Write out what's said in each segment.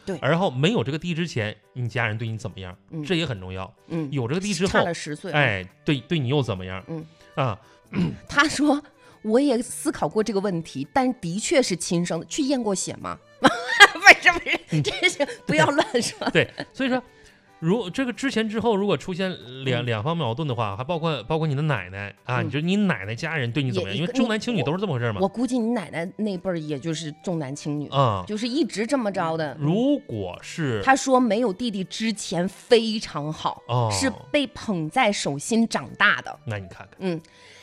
对。 然后没有这个地之前，你家人对你怎么样，这也很重要。有这个地之后， 差了10岁， 对你又怎么样？ 他说我也思考过这个问题，但的确是亲生的。去验过血吗？不是，这是不要乱说。 对，所以说。如这个之前之后，如果出现两方矛盾的话，还包括你的奶奶啊，你说你奶奶家人对你怎么样？因为重男轻女都是这么回事嘛。 我估计你奶奶那辈儿也就是重男轻女啊，就是一直这么着的。 如果是他说没有弟弟之前非常好，是被捧在手心长大的。 那你看看，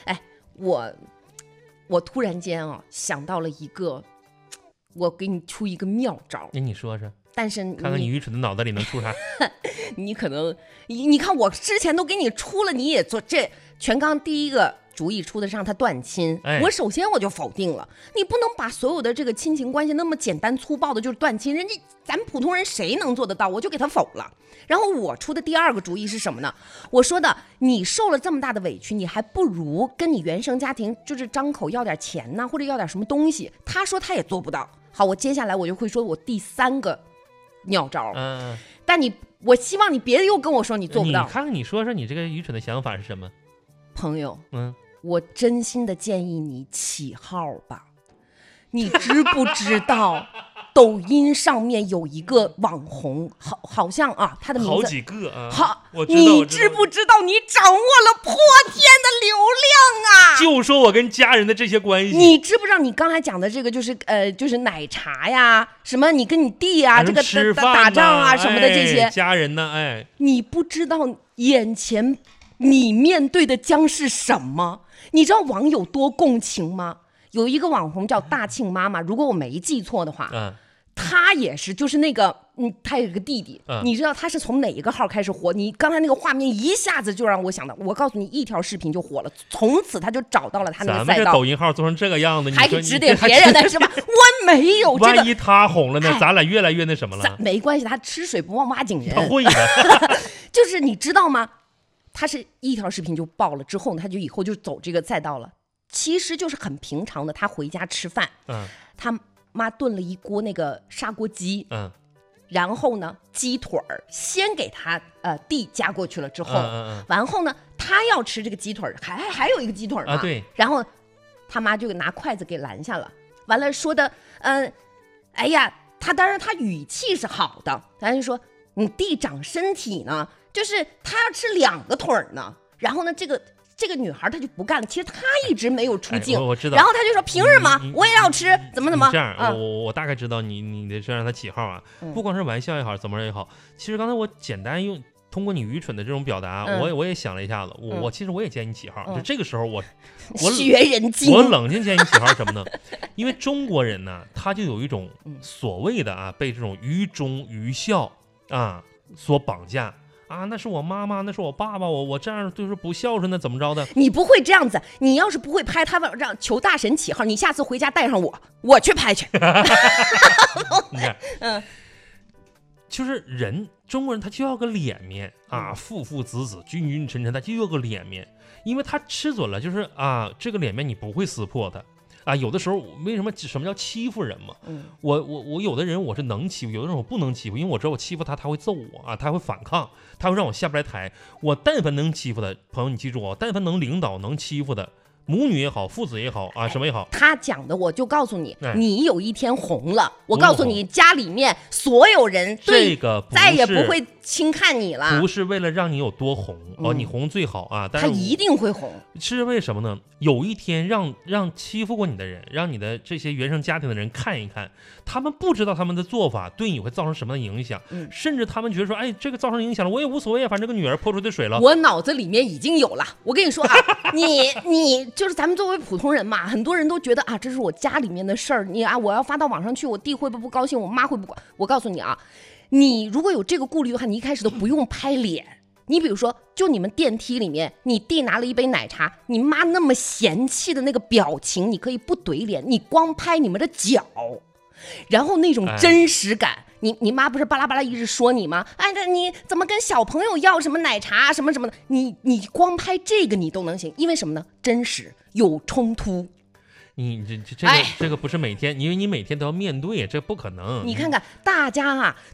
我突然间想到了一个，我给你出一个妙招。 那你说说。 但是看看你愚蠢的脑袋里能出啥？ 你可能你看我之前都给你出了，你也做这全刚第一个主意出的是让他断亲，我首先我就否定了。你不能把所有的这个亲情关系那么简单粗暴的就是断亲，人家咱普通人谁能做得到？我就给他否了。然后我出的第二个主意是什么呢？我说的你受了这么大的委屈，你还不如跟你原生家庭就是张口要点钱呢，或者要点什么东西。他说他也做不到。好，我接下来我就会说我第3个妙招，但我希望你别又跟我说你做不到。 你看看，你说说你这个愚蠢的想法是什么？ 朋友，我真心的建议你起号吧。你知不知道抖音上面有一个网红，好像他的名字好几个你知不知道你掌握了破天的流量啊？ 就说我跟家人的这些关系， 你知不知道你刚才讲的这个就是奶茶呀，什么你跟你弟呀，这个打仗啊什么的这些家人呢？ 你不知道眼前你面对的将是什么？你知道网友多共情吗？有一个网红叫大庆妈妈，如果我没记错的话，他也是，就是那个，他有一个弟弟，你知道他是从哪一个号开始火？你刚才那个画面一下子就让我想到，我告诉你，一条视频就火了，从此他就找到了他那个赛道。 咱们这抖音号做成这个样子， 还给指点别人的是吧？我没有这个， 万一他红了呢？咱俩越来越那什么了？ 没关系，他吃水不忘挖井人， 他会的。 就是你知道吗？他是一条视频就爆了之后呢，他就以后就走这个赛道了。其实就是很平常的，他回家吃饭，他妈炖了一锅那个砂锅鸡，然后呢，鸡腿儿先给他弟夹过去了之后，完后呢，他要吃这个鸡腿儿，还有一个鸡腿嘛， 对， 然后他妈就拿筷子给拦下了，完了说的，哎呀，他当然他语气是好的，咱就说你弟长身体呢，就是他要吃2个腿呢，然后呢，这个女孩她就不干了，其实她一直没有出镜， 我知道。 然后她就说凭什么我也要吃，怎么这样，我大概知道你得让他起号啊，不光是玩笑也好，怎么也好。其实刚才我简单通过你愚蠢的这种表达，我也想了一下子，其实我也建议你起号，就这个时候我学人精， 我冷静建议你起号什么呢？因为中国人呢，他就有一种所谓的被这种愚忠愚孝所绑架。那是我妈妈，那是我爸爸，我这样就是不孝顺的，怎么着的？ 你不会这样子，你要是不会拍，他让求大神起号，你下次回家带上我去拍去。 你看，就是中国人他就要个脸面父父子子，君君臣臣，他就要个脸面，因为他吃准了，就是这个脸面你不会撕破的。有的时候为什么叫欺负人嘛？我有的人我是能欺负，有的人我不能欺负，因为我知道我欺负他会揍我他会反抗，他会让我下不来台。我但凡能欺负的朋友，你记住但凡能领导能欺负的母女也好，父子也好什么也好， 他讲的我就告诉你，你有一天红了，我告诉你，家里面所有人这个再也不会轻看你了， 不是为了让你有多红你红最好但是他一定会红， 是为什么呢？有一天让欺负过你的人，让你的这些原生家庭的人看一看，他们不知道他们的做法对你会造成什么的影响，甚至他们觉得说，这个造成影响了，我也无所谓，反正这个女儿泼出的水了。 我脑子里面已经有了，我跟你说你就是咱们作为普通人嘛，很多人都觉得这是我家里面的事儿，我要发到网上去，我弟会不高兴，我妈会不管。我告诉你你如果有这个顾虑的话，你一开始都不用拍脸。你比如说，就你们电梯里面，你弟拿了一杯奶茶，你妈那么嫌弃的那个表情，你可以不怼脸，你光拍你们的脚，然后那种真实感。你妈不是巴拉巴拉一直说你吗？你怎么跟小朋友要什么奶茶什么什么的？你光拍这个你都能行，因为什么呢？真实有冲突。 你这个不是每天，因为你每天都要面对，这不可能。 你看看大家